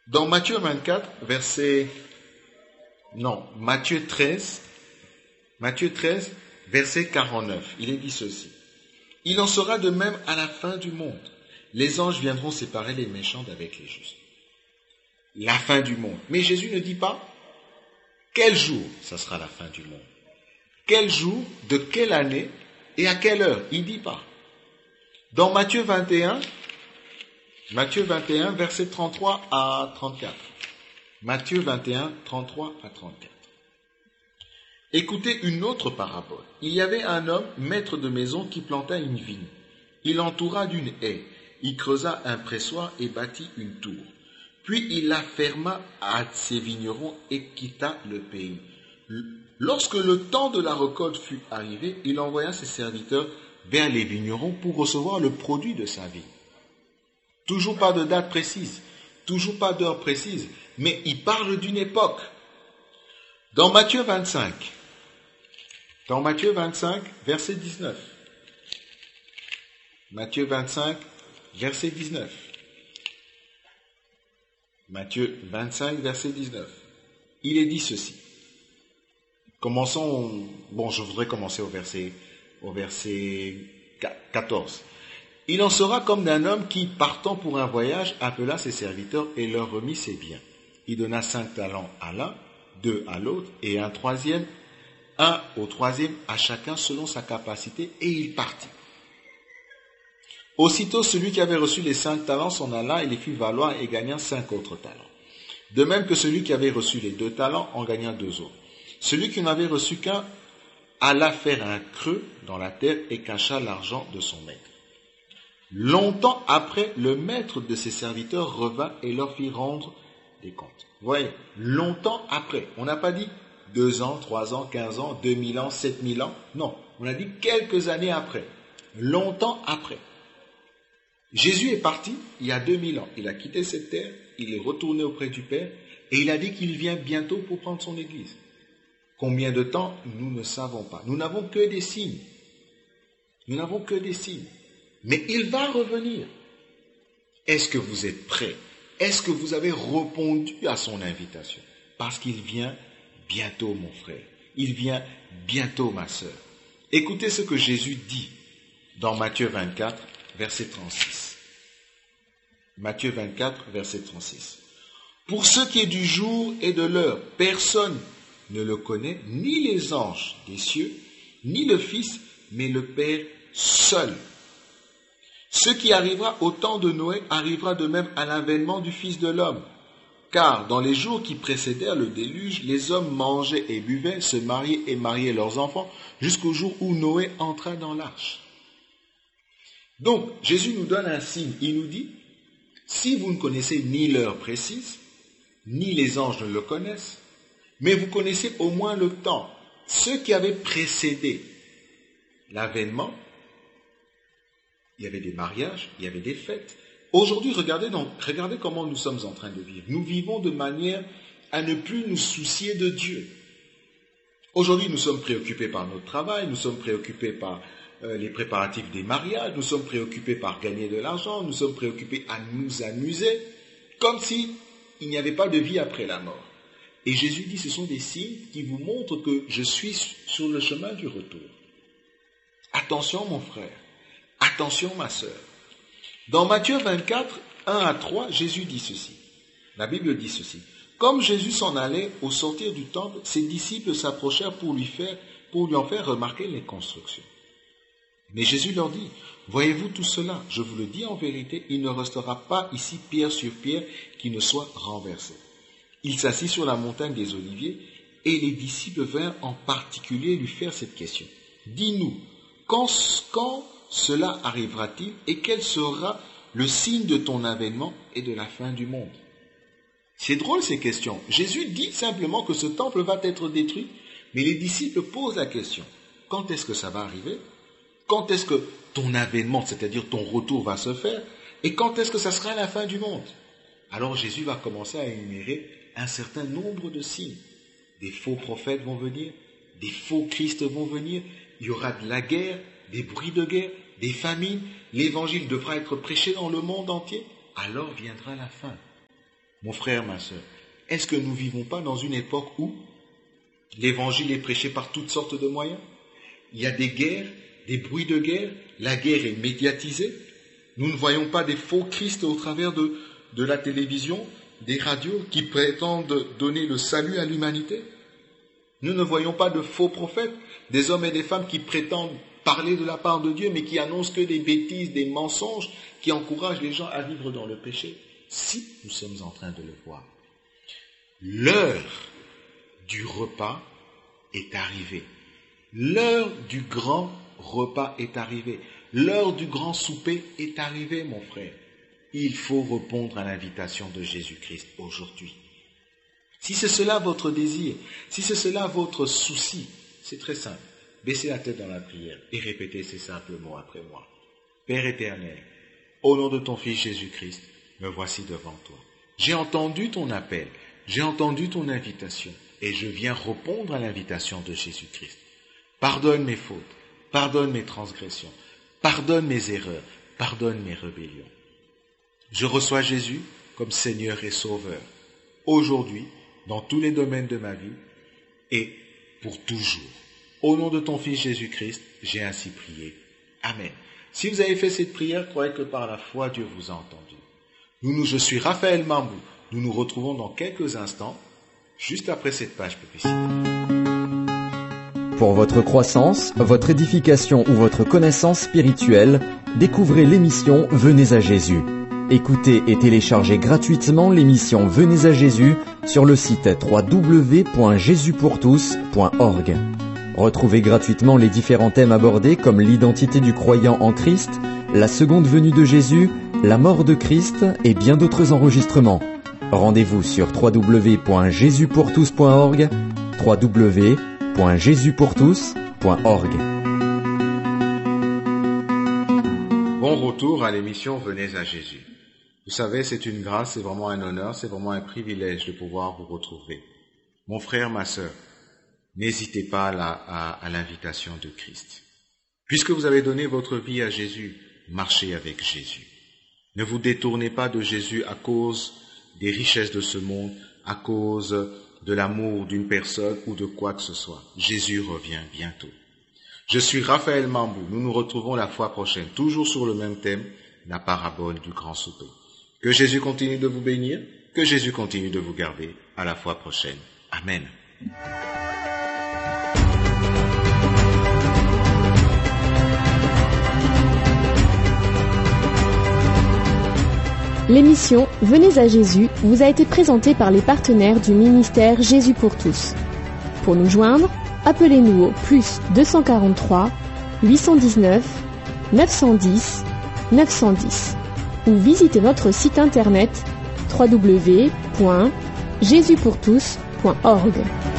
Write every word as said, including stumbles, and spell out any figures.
Dans Matthieu vingt-quatre, verset... Non, Matthieu treize, Matthieu treize, verset quarante-neuf, il est dit ceci. Il en sera de même à la fin du monde. Les anges viendront séparer les méchants d'avec les justes. La fin du monde. Mais Jésus ne dit pas quel jour ça sera la fin du monde. Quel jour, de quelle année et à quelle heure. Il ne dit pas. Dans Matthieu vingt et un, Matthieu vingt et un, verset trente-trois à trente-quatre. Matthieu vingt et un, trente-trois à trente-quatre. Écoutez une autre parabole. Il y avait un homme, maître de maison, qui planta une vigne. Il l'entoura d'une haie. Il creusa un pressoir et bâtit une tour. Puis il la ferma à ses vignerons et quitta le pays. Lorsque le temps de la récolte fut arrivé, il envoya ses serviteurs vers les vignerons pour recevoir le produit de sa vigne. Toujours pas de date précise, toujours pas d'heure précise, mais il parle d'une époque. Dans Matthieu vingt-cinq, dans Matthieu vingt-cinq, verset dix-neuf. Matthieu vingt-cinq, verset dix-neuf. Matthieu vingt-cinq, verset dix-neuf. Il est dit ceci. Commençons, bon, je voudrais commencer au verset, au verset quatorze. Il en sera comme d'un homme qui, partant pour un voyage, appela ses serviteurs et leur remit ses biens. Il donna cinq talents à l'un, deux à l'autre, et un troisième, un au troisième, à chacun selon sa capacité, et il partit. Aussitôt, celui qui avait reçu les cinq talents s'en alla et les fit valoir et gagna cinq autres talents. De même que celui qui avait reçu les deux talents en gagna deux autres. Celui qui n'avait reçu qu'un alla faire un creux dans la terre et cacha l'argent de son maître. Longtemps après, le maître de ses serviteurs revint et leur fit rendre des comptes. Vous voyez, longtemps après. On n'a pas dit deux ans, trois ans, quinze ans, deux mille ans, sept mille ans. Non, on a dit quelques années après. Longtemps après. Jésus est parti il y a deux mille ans. Il a quitté cette terre, il est retourné auprès du Père et il a dit qu'il vient bientôt pour prendre son Église. Combien de temps, nous ne savons pas. Nous n'avons que des signes. Nous n'avons que des signes. Mais il va revenir. Est-ce que vous êtes prêts? Est-ce que vous avez répondu à son invitation? Parce qu'il vient bientôt, mon frère. Il vient bientôt, ma sœur. Écoutez ce que Jésus dit dans Matthieu vingt-quatre, verset trente-six. Matthieu vingt-quatre, verset trente-six. Pour ce qui est du jour et de l'heure, personne ne le connaît, ni les anges des cieux, ni le Fils, mais le Père seul. Ce qui arrivera au temps de Noé arrivera de même à l'avènement du Fils de l'homme. Car dans les jours qui précédèrent le déluge, les hommes mangeaient et buvaient, se mariaient et mariaient leurs enfants, jusqu'au jour où Noé entra dans l'arche. Donc, Jésus nous donne un signe. Il nous dit, si vous ne connaissez ni l'heure précise, ni les anges ne le connaissent, mais vous connaissez au moins le temps, ce qui avait précédé l'avènement. Il y avait des mariages, il y avait des fêtes. Aujourd'hui, regardez, donc, regardez comment nous sommes en train de vivre. Nous vivons de manière à ne plus nous soucier de Dieu. Aujourd'hui, nous sommes préoccupés par notre travail, nous sommes préoccupés par euh, les préparatifs des mariages, nous sommes préoccupés par gagner de l'argent, nous sommes préoccupés à nous amuser, comme si il n'y avait pas de vie après la mort. Et Jésus dit, ce sont des signes qui vous montrent que je suis sur le chemin du retour. Attention, mon frère. Attention, ma sœur. Dans Matthieu vingt-quatre, un à trois, Jésus dit ceci. La Bible dit ceci. Comme Jésus s'en allait au sortir du temple, ses disciples s'approchèrent pour lui faire, pour lui en faire remarquer les constructions. Mais Jésus leur dit, voyez-vous tout cela? Je vous le dis en vérité, il ne restera pas ici pierre sur pierre qui ne soit renversée. Il s'assit sur la montagne des Oliviers et les disciples vinrent en particulier lui faire cette question. Dis-nous, quand, quand cela arrivera-t-il et quel sera le signe de ton avènement et de la fin du monde? C'est drôle ces questions. Jésus dit simplement que ce temple va être détruit, mais les disciples posent la question. Quand est-ce que ça va arriver? Quand est-ce que ton avènement, c'est-à-dire ton retour, va se faire? Et quand est-ce que ça sera la fin du monde? Alors Jésus va commencer à énumérer un certain nombre de signes. Des faux prophètes vont venir, des faux Christ vont venir, il y aura de la guerre, des bruits de guerre, des famines, l'évangile devra être prêché dans le monde entier, alors viendra la fin. Mon frère, ma sœur, est-ce que nous ne vivons pas dans une époque où l'évangile est prêché par toutes sortes de moyens? Il y a des guerres, des bruits de guerre, la guerre est médiatisée. Nous ne voyons pas des faux Christ au travers de, de la télévision, des radios qui prétendent donner le salut à l'humanité. Nous ne voyons pas de faux prophètes, des hommes et des femmes qui prétendent parler de la part de Dieu, mais qui annoncent que des bêtises, des mensonges, qui encouragent les gens à vivre dans le péché. Si nous sommes en train de le voir, l'heure du repas est arrivée. L'heure du grand repas est arrivée. L'heure du grand souper est arrivée, mon frère. Il faut répondre à l'invitation de Jésus-Christ aujourd'hui. Si c'est cela votre désir, si c'est cela votre souci, c'est très simple. Baissez la tête dans la prière et répétez ces simples mots après moi. Père éternel, au nom de ton Fils Jésus-Christ, me voici devant toi. J'ai entendu ton appel, j'ai entendu ton invitation et je viens répondre à l'invitation de Jésus-Christ. Pardonne mes fautes, pardonne mes transgressions, pardonne mes erreurs, pardonne mes rébellions. Je reçois Jésus comme Seigneur et Sauveur, aujourd'hui, dans tous les domaines de ma vie et pour toujours. Au nom de ton Fils Jésus-Christ, j'ai ainsi prié. Amen. Si vous avez fait cette prière, croyez que par la foi, Dieu vous a entendu. Nous, nous, je suis Raphaël Mambou. Nous nous retrouvons dans quelques instants, juste après cette page publicitaire. Pour votre croissance, votre édification ou votre connaissance spirituelle, découvrez l'émission Venez à Jésus. Écoutez et téléchargez gratuitement l'émission Venez à Jésus sur le site w w w point jésus pour tous point org. Retrouvez gratuitement les différents thèmes abordés comme l'identité du croyant en Christ, la seconde venue de Jésus, la mort de Christ et bien d'autres enregistrements. Rendez-vous sur w w w point jésus pour tous point org, w w w point jésus pour tous point org. Bon retour à l'émission Venez à Jésus. Vous savez, c'est une grâce, c'est vraiment un honneur, c'est vraiment un privilège de pouvoir vous retrouver. Mon frère, ma sœur, n'hésitez pas à, la, à, à l'invitation de Christ. Puisque vous avez donné votre vie à Jésus, marchez avec Jésus. Ne vous détournez pas de Jésus à cause des richesses de ce monde, à cause de l'amour d'une personne ou de quoi que ce soit. Jésus revient bientôt. Je suis Raphaël Mambou. Nous nous retrouvons la fois prochaine, toujours sur le même thème, la parabole du grand souper. Que Jésus continue de vous bénir, que Jésus continue de vous garder. À la fois prochaine. Amen. L'émission Venez à Jésus vous a été présentée par les partenaires du ministère Jésus pour tous. Pour nous joindre, appelez-nous au plus deux cent quarante-trois, huit cent dix-neuf, neuf cent dix, neuf cent dix ou visitez notre site internet w w w point jésus pour tous point org.